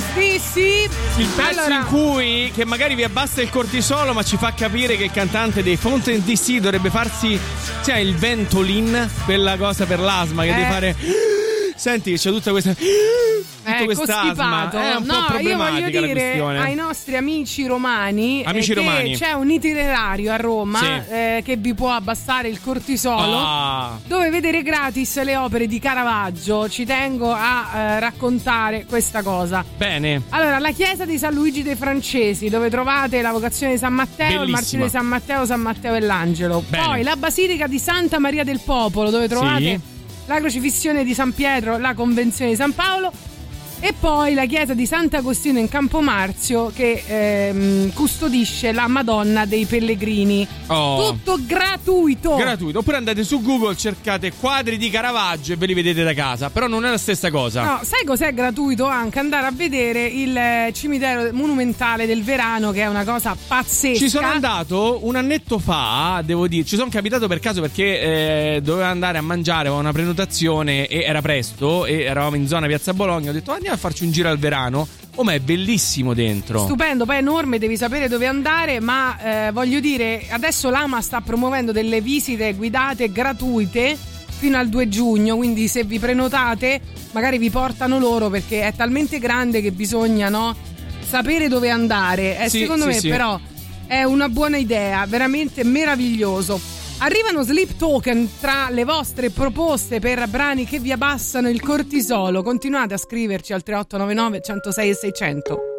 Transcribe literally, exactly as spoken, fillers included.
Sì, sì. Il pezzo allora... in cui che magari vi abbassa il cortisolo, ma ci fa capire che il cantante dei Fountain D C dovrebbe farsi, sai, il Ventolin, quella cosa per l'asma che eh. deve fare. Senti che c'è tutta questa tutta Ecco, quest'asma. È un no, po' problematica io voglio la dire questione. ai nostri amici romani, Amici eh, che romani. c'è un itinerario a Roma, sì. eh, che vi può abbassare il cortisolo, ah. dove vedere gratis le opere di Caravaggio. Ci tengo a eh, raccontare questa cosa. Bene. Allora, la chiesa di San Luigi dei Francesi, dove trovate la vocazione di San Matteo, Bellissima. il martirio di San Matteo, San Matteo e l'Angelo. Bene. Poi la basilica di Santa Maria del Popolo, dove trovate sì. la crocifissione di San Pietro, la convenzione di San Paolo. E poi la chiesa di Sant'Agostino in Campomarzio, che ehm, custodisce la Madonna dei Pellegrini. Oh. Tutto gratuito. Gratuito. Oppure andate su Google, cercate quadri di Caravaggio e ve li vedete da casa. Però non è la stessa cosa. No, sai cos'è gratuito? Anche andare a vedere il cimitero monumentale del Verano, che è una cosa pazzesca. Ci sono andato un annetto fa, devo dire. Ci sono capitato per caso perché eh, dovevo andare a mangiare, avevo una prenotazione e era presto e eravamo in zona Piazza Bologna. Ho detto andiamo a farci un giro al Verano. Oh, ma è bellissimo dentro. Stupendo, poi è enorme, devi sapere dove andare, ma eh, voglio dire, adesso l'Ama sta promuovendo delle visite guidate gratuite fino al due giugno, quindi se vi prenotate magari vi portano loro, perché è talmente grande che bisogna, no, sapere dove andare. Eh, sì, secondo sì, me sì. però è una buona idea, veramente meraviglioso. Arrivano Sleep Token tra le vostre proposte per brani che vi abbassano il cortisolo. Continuate a scriverci al tre otto nove nove, centosei e seicento.